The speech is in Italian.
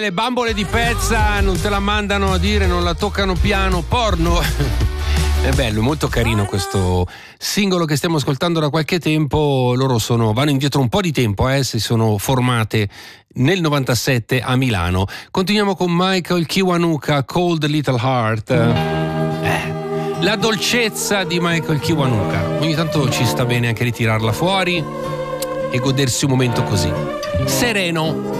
le bambole di Pezza non te la mandano a dire, non la toccano piano, porno. È bello, molto carino questo singolo che stiamo ascoltando da qualche tempo. Loro vanno indietro un po' di tempo, si sono formate nel 97 a Milano. Continuiamo con Michael Kiwanuka, Cold Little Heart. La dolcezza di Michael Kiwanuka. Ogni tanto ci sta bene anche ritirarla fuori e godersi un momento così sereno.